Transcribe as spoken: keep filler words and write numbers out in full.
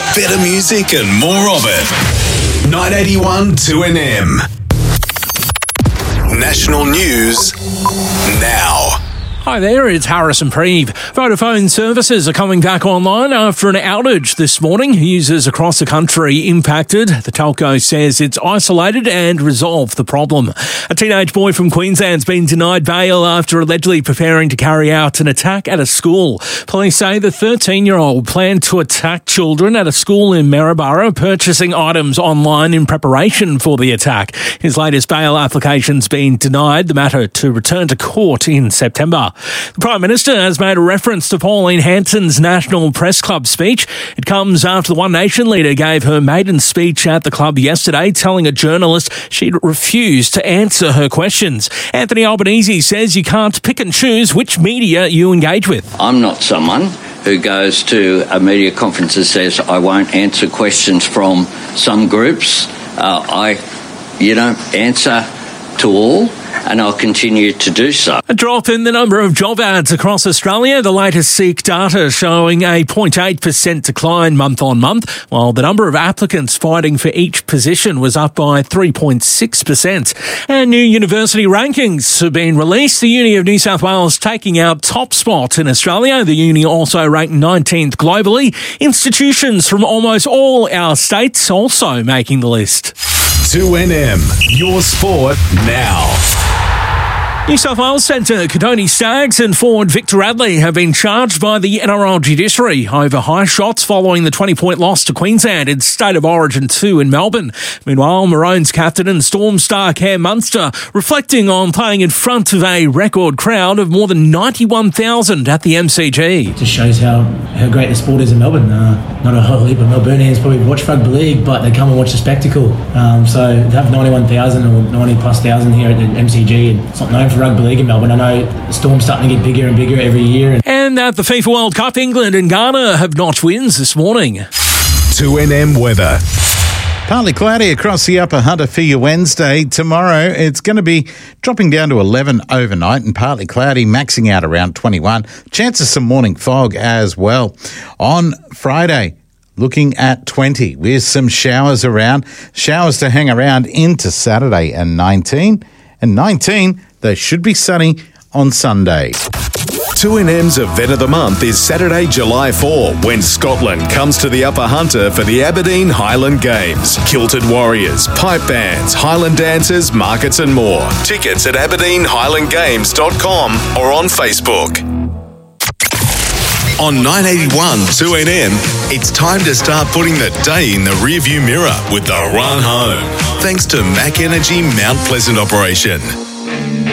Better music and more of it. nine eighty-one two N M. National news now. Hi there, it's Harrison Preeve. Vodafone services are coming back online after an outage this morning. Users across the country impacted. The telco says it's isolated and resolved the problem. A teenage boy from Queensland's been denied bail after allegedly preparing to carry out an attack at a school. Police say the thirteen-year-old planned to attack children at a school in Maryborough, purchasing items online in preparation for the attack. His latest bail application's been denied, the matter to return to court in September. The Prime Minister has made a reference to Pauline Hanson's National Press Club speech. It comes after the One Nation leader gave her maiden speech at the club yesterday, telling a journalist she'd refused to answer her questions. Anthony Albanese says you can't pick and choose which media you engage with. I'm not someone who goes to a media conference and says I won't answer questions from some groups. Uh, I, you know, answer to all, and I'll continue to do so. A drop in the number of job ads across Australia. The latest Seek data showing a zero point eight percent decline month on month, while the number of applicants fighting for each position was up by three point six percent. And new university rankings have been released. The Uni of New South Wales taking out top spot in Australia. The uni also ranked nineteenth globally. Institutions from almost all our states also making the list. two N M, your sport now. New South Wales centre Codoni Staggs and forward Victor Radley have been charged by the N R L judiciary over high shots following the twenty-point loss to Queensland in State of Origin two in Melbourne. Meanwhile, Maroons captain and Storm star Cam Munster reflecting on playing in front of a record crowd of more than ninety-one thousand at the M C G. It just shows how, how great the sport is in Melbourne. Uh, not a whole heap of Melburnians probably watch rugby league, but they come and watch the spectacle. Um, so to have ninety-one thousand or ninety plus thousand here at the M C G, and it's not known for rugby league in Melbourne. I know the Storm's starting to get bigger and bigger every year. And at the FIFA World Cup, England and Ghana have notched wins this morning. two N M weather. Partly cloudy across the Upper Hunter for your Wednesday. Tomorrow, it's going to be dropping down to eleven overnight and partly cloudy, maxing out around twenty-one. Chance of some morning fog as well. On Friday, looking at twenty with some showers around. Showers to hang around into Saturday and nineteen. And nineteen, they should be sunny on Sunday. two N M's Event of the Month is Saturday, July fourth, when Scotland comes to the Upper Hunter for the Aberdeen Highland Games. Kilted Warriors, pipe bands, Highland dancers, markets and more. Tickets at aberdeen highland games dot com or on Facebook. On nine eighty-one two N M, it's time to start putting the day in the rearview mirror with the run home. Thanks to Mac Energy Mount Pleasant operation.